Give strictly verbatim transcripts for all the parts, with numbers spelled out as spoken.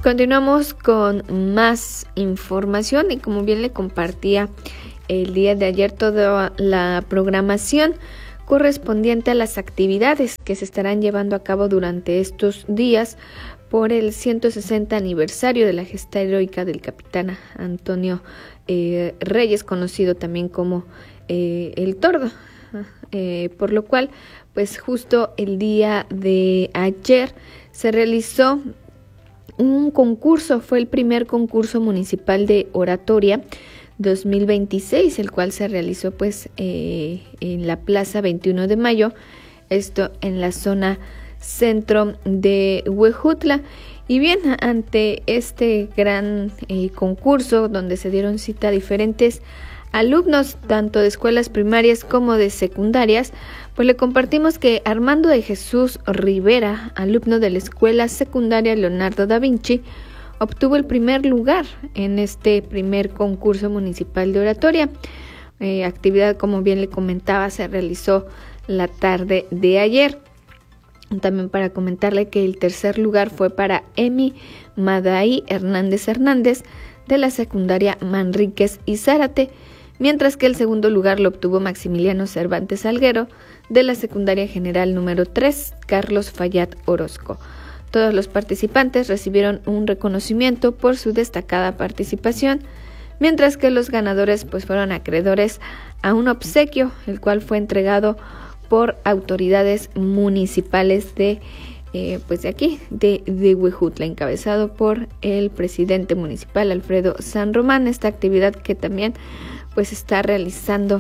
Continuamos con más información y como bien le compartía el día de ayer toda la programación correspondiente a las actividades que se estarán llevando a cabo durante estos días por el ciento sesenta aniversario de la gesta heroica del capitán Antonio eh, Reyes, conocido también como eh, el Tordo, eh, por lo cual pues justo el día de ayer se realizó un concurso, fue el primer concurso municipal de oratoria dos mil veintiséis, el cual se realizó pues eh, en la Plaza veintiuno de mayo, esto en la zona centro de Huejutla. Y bien, ante este gran eh, concurso donde se dieron cita a diferentes alumnos, tanto de escuelas primarias como de secundarias, pues le compartimos que Armando de Jesús Rivera, alumno de la escuela secundaria Leonardo da Vinci, obtuvo el primer lugar en este primer concurso municipal de oratoria. Eh, actividad, como bien le comentaba, se realizó la tarde de ayer. También para comentarle que el tercer lugar fue para Emi Madaí Hernández Hernández de la secundaria Manríquez y Zárate, mientras que el segundo lugar lo obtuvo Maximiliano Cervantes Salguero de la secundaria general número tres Carlos Fallat Orozco. Todos los participantes recibieron un reconocimiento por su destacada participación, mientras que los ganadores pues fueron acreedores a un obsequio, el cual fue entregado por autoridades municipales de eh, pues de aquí, de, de Huejutla, encabezado por el presidente municipal Alfredo San Román. Esta actividad que también pues está realizando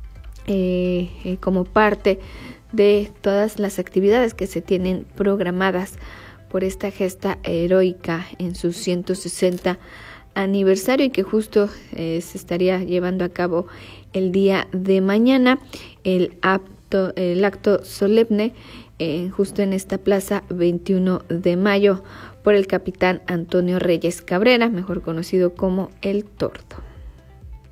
eh, eh, como parte de todas las actividades que se tienen programadas por esta gesta heroica en su ciento sesenta aniversario y que justo eh, se estaría llevando a cabo el día de mañana, el acto, el acto solemne eh, justo en esta plaza veintiuno de mayo por el capitán Antonio Reyes Cabrera, mejor conocido como el Tordo.